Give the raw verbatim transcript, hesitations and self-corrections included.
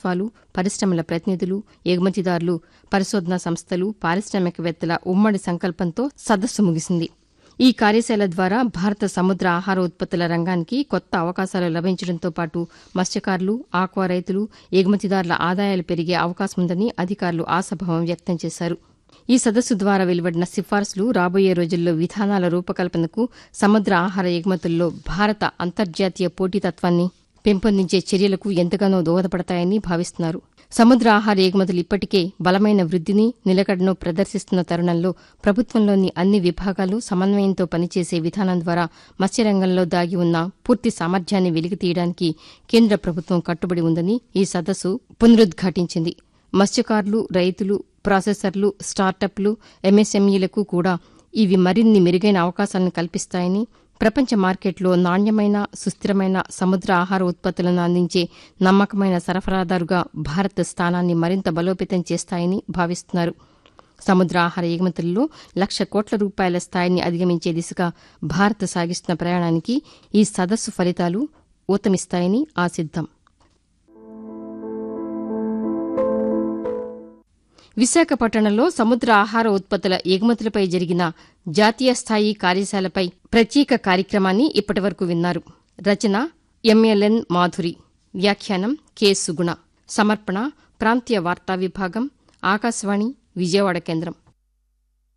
ప్రభుత్వాలు, పరిశ్రమల ప్రతినిధులు, ఎగుమతిదారులు, పరిశోధనా సంస్థలు, పారిశ్రామికవేత్తల ఉమ్మడి సంకల్పంతో సదస్సు ముగిసింది. ఈ కార్యశాల ద్వారా భారత సముద్ర ఆహార ఉత్పత్తుల రంగానికి కొత్త అవకాశాలు లభించడంతో పాటు మత్స్యకారులు, ఆక్వా రైతులు, ఎగుమతిదారుల ఆదాయాలు పెరిగే అవకాశముందని అధికారులు ఆశాభావం వ్యక్తం చేశారు. ఈ సదస్సు ద్వారా వెలువడిన సిఫార్సులు రాబోయే రోజుల్లో విధానాల రూపకల్పనకు, సముద్ర ఆహార ఎగుమతుల్లో భారత అంతర్జాతీయ పోటీతత్వాన్ని పెంపొందించే చర్యలకు ఎంతగానో దోహదపడతాయని భావిస్తున్నారు. సముద్ర ఆహార ఎగుమతులు ఇప్పటికే బలమైన వృద్దిని, నిలకడను ప్రదర్శిస్తున్న తరుణంలో ప్రభుత్వంలోని అన్ని విభాగాలు సమన్వయంతో పనిచేసే విధానం ద్వారా మత్స్యరంగంలో దాగి ఉన్న పూర్తి సామర్థ్యాన్ని వెలికితీయడానికి కేంద్ర ప్రభుత్వం కట్టుబడి ఉందని ఈ సదస్సు పునరుద్ఘాటించింది. మత్స్యకారులు, రైతులు, ప్రాసెసర్లు, స్టార్టప్లు, ఎంఎస్ఎంఈలకు కూడా ఇవి మరిన్ని మెరుగైన అవకాశాలను కల్పిస్తాయని, ప్రపంచ మార్కెట్లో నాణ్యమైన, సుస్థిరమైన సముద్ర ఆహార ఉత్పత్తులను అందించే నమ్మకమైన సరఫరాదారుగా భారత్ స్థానాన్ని మరింత బలోపేతం చేస్తాయని భావిస్తున్నారు. సముద్ర ఆహార ఎగుమతుల్లో లక్ష కోట్ల రూపాయల స్థాయిని అధిగమించే దిశగా భారత్ సాగిస్తున్న ప్రయాణానికి ఈ సదస్సు ఫలితాలు ఊతమిస్తాయని ఆశిద్దాం. విశాఖపట్టణంలో సముద్ర ఆహార ఉత్పత్తుల ఎగుమతులపై జరిగిన జాతీయ స్థాయి కార్యశాలపై ప్రత్యేక కార్యక్రమాన్ని ఇప్పటివరకు విన్నారు. రచన ఎంఎల్ఎన్ మాధురి, వ్యాఖ్యానం కె సుగుణ, సమర్పణ ప్రాంతీయ వార్తా విభాగం, ఆకాశవాణి విజయవాడ కేంద్రం.